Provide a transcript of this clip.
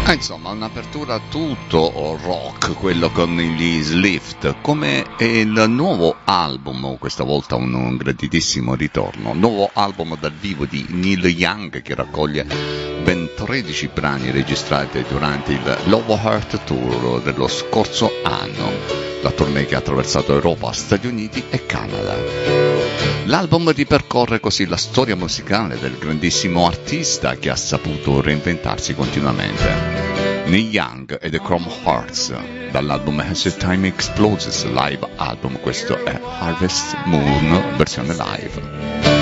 Insomma, un'apertura tutto rock, quello con gli Slift, come il nuovo album, questa volta un graditissimo ritorno, nuovo album dal vivo di Neil Young che raccoglie ben 13 brani registrati durante il Love Heart Tour dello scorso anno, la tournée che ha attraversato Europa, Stati Uniti e Canada. L'album ripercorre così la storia musicale del grandissimo artista che ha saputo reinventarsi continuamente. Neil Young e The Chrome Hearts, dall'album As the Time Explodes live album, questo è Harvest Moon versione live.